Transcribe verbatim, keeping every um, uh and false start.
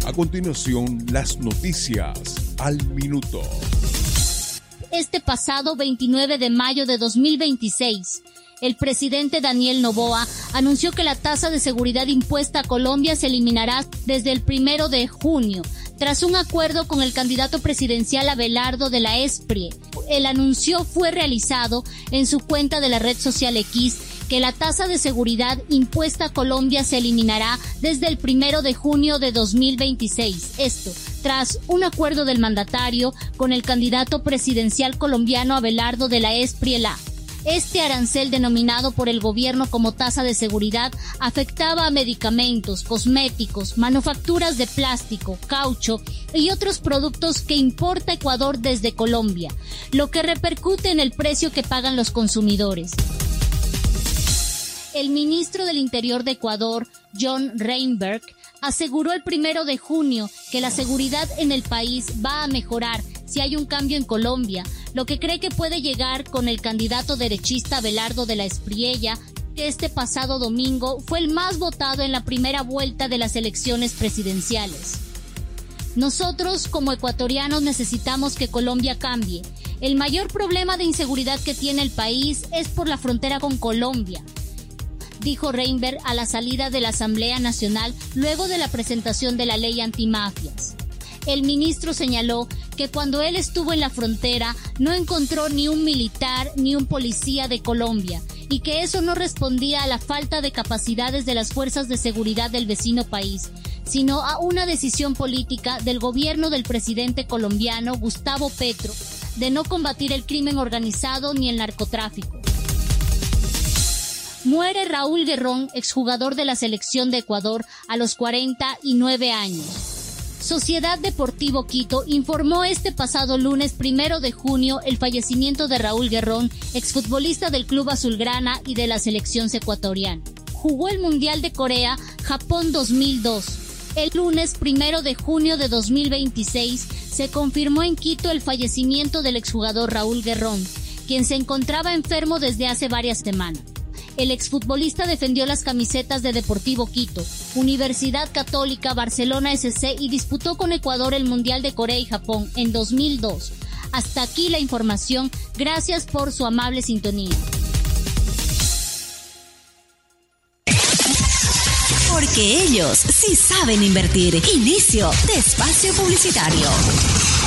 A continuación, las noticias al minuto. Este pasado veintinueve de mayo de dos mil veintiséis, el presidente Daniel Noboa anunció que la tasa de seguridad impuesta a Colombia se eliminará desde el primero de junio, tras un acuerdo con el candidato presidencial Abelardo de la Espriella. El anuncio fue realizado en su cuenta de la red social X, que la tasa de seguridad impuesta a Colombia se eliminará desde el primero de junio de dos mil veintiséis. Esto, tras un acuerdo del mandatario con el candidato presidencial colombiano Abelardo de la Espriella. Este arancel, denominado por el gobierno como tasa de seguridad, afectaba a medicamentos, cosméticos, manufacturas de plástico, caucho y otros productos que importa Ecuador desde Colombia, lo que repercute en el precio que pagan los consumidores. El ministro del Interior de Ecuador, John Reinberg, aseguró el primero de junio que la seguridad en el país va a mejorar si hay un cambio en Colombia, lo que cree que puede llegar con el candidato derechista Abelardo de la Espriella, que este pasado domingo fue el más votado en la primera vuelta de las elecciones presidenciales. Nosotros, como ecuatorianos, necesitamos que Colombia cambie. El mayor problema de inseguridad que tiene el país es por la frontera con Colombia, dijo Reinberg a la salida de la Asamblea Nacional luego de la presentación de la ley antimafias. El ministro señaló que cuando él estuvo en la frontera no encontró ni un militar ni un policía de Colombia y que eso no respondía a la falta de capacidades de las fuerzas de seguridad del vecino país, sino a una decisión política del gobierno del presidente colombiano Gustavo Petro de no combatir el crimen organizado ni el narcotráfico. Muere Raúl Guerrón, exjugador de la selección de Ecuador, a los cuarenta y nueve años. Sociedad Deportivo Quito informó este pasado lunes primero de junio el fallecimiento de Raúl Guerrón, exfutbolista del club azulgrana y de la selección ecuatoriana. Jugó el Mundial de Corea, Japón dos mil dos. El lunes primero de junio de dos mil veintiséis se confirmó en Quito el fallecimiento del exjugador Raúl Guerrón, quien se encontraba enfermo desde hace varias semanas. El exfutbolista defendió las camisetas de Deportivo Quito, Universidad Católica, Barcelona S C y disputó con Ecuador el Mundial de Corea y Japón en dos mil dos. Hasta aquí la información. Gracias por su amable sintonía. Porque ellos sí saben invertir. Inicio de espacio publicitario.